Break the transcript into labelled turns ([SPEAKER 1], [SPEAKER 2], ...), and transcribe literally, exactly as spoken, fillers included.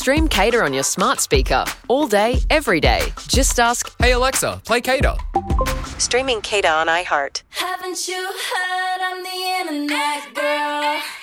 [SPEAKER 1] Stream Cater on your smart speaker all day, every day. Just ask,
[SPEAKER 2] "Hey Alexa, play Cater."
[SPEAKER 3] Streaming Cater on iHeart.
[SPEAKER 4] Haven't you heard I'm the internet girl?